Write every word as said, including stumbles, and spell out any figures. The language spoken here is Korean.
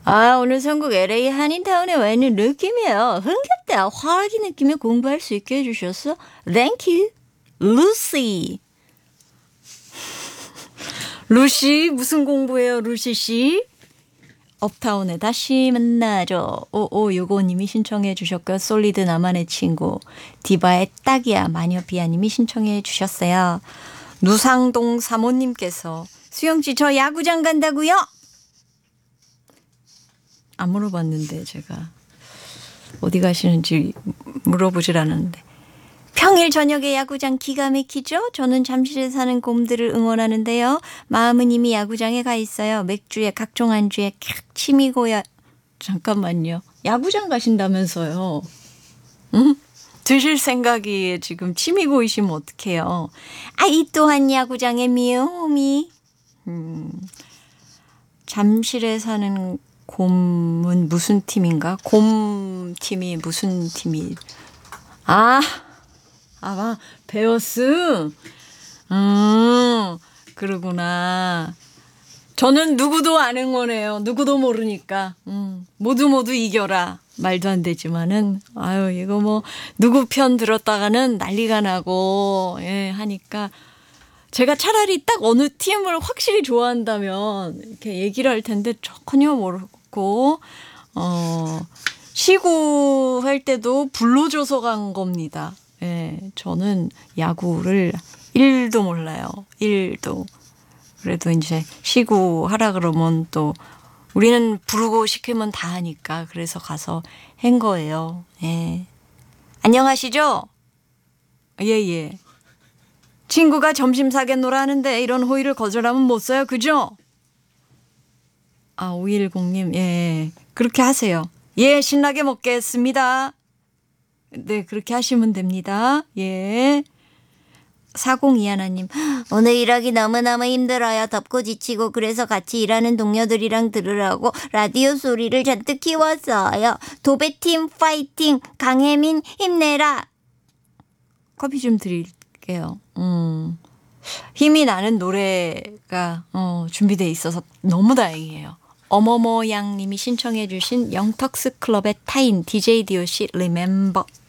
아, 오늘 전국 엘에이 한인타운에 와 있는 느낌이에요. 흥겹다. 화기 느낌에 공부할 수 있게 해주셨어. Thank you, 루시. 루시, 무슨 공부예요, 루시 씨? 업타운에 다시 만나죠. 오오 요거님이 신청해 주셨고요. 솔리드 나만의 친구. 디바의 딱이야 마녀비아님이 신청해 주셨어요. 누상동 사모님께서 수영씨 저 야구장 간다고요? 안 물어봤는데 제가 어디 가시는지 물어보질 않았는데. 평일 저녁에 야구장 기가 막히죠? 저는 잠실에 사는 곰들을 응원하는데요. 마음은 이미 야구장에 가 있어요. 맥주에 각종 안주에 캬 침이 고야. 잠깐만요. 야구장 가신다면서요. 응? 드실 생각이 지금 침이 고이시면 어떡해요. 아, 이 또한 야구장의 미움이. 음, 잠실에 사는 곰은 무슨 팀인가? 곰 팀이 무슨 팀이. 아, 아마 베어스. 음, 그러구나. 저는 누구도 안 응원해요. 누구도 모르니까. 음, 모두 모두 이겨라. 말도 안 되지만은 아유 이거 뭐 누구 편 들었다가는 난리가 나고 예 하니까 제가 차라리 딱 어느 팀을 확실히 좋아한다면 이렇게 얘기를 할 텐데 전혀 모르고 어 시구할 때도 불러줘서 간 겁니다. 예, 저는 야구를 일도 몰라요. 일도. 그래도 이제 시구하라 그러면 또 우리는 부르고 시키면 다 하니까 그래서 가서 한 거예요. 예. 안녕하시죠? 예예. 예. 친구가 점심 사겠노라는데 이런 호의를 거절하면 못 써요. 그죠? 아, 오일공님 예. 그렇게 하세요. 예, 신나게 먹겠습니다. 네, 그렇게 하시면 됩니다. 예. 사공이하나님 오늘 일하기 너무너무 힘들어요. 덥고 지치고 그래서 같이 일하는 동료들이랑 들으라고 라디오 소리를 잔뜩 키웠어요. 도배팀 파이팅. 강혜민 힘내라. 커피 좀 드릴게요. 음. 힘이 나는 노래가 어, 준비되어 있어서 너무 다행이에요. 어머머 양님이 신청해 주신 영턱스 클럽의 타인 디제이 디오씨 리멤버.